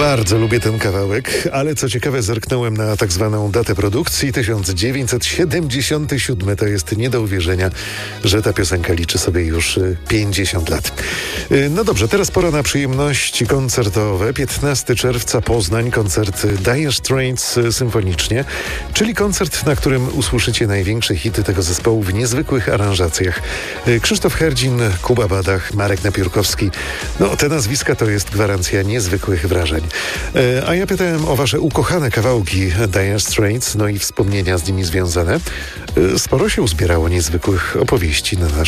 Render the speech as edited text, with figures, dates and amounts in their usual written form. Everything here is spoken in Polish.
Bardzo lubię ten kawałek, ale co ciekawe zerknąłem na tak zwaną datę produkcji. 1977 to jest nie do uwierzenia, że ta piosenka liczy sobie już 50 lat. No dobrze, teraz pora na przyjemności koncertowe. 15 czerwca Poznań, koncert Dire Straits symfonicznie, czyli koncert, na którym usłyszycie największe hity tego zespołu w niezwykłych aranżacjach. Krzysztof Herdzin, Kuba Badach, Marek Napiórkowski. No, te nazwiska to jest gwarancja niezwykłych wrażeń. A ja pytałem o wasze ukochane kawałki Dire Straits, no i wspomnienia z nimi związane. Sporo się uzbierało niezwykłych opowieści na nasz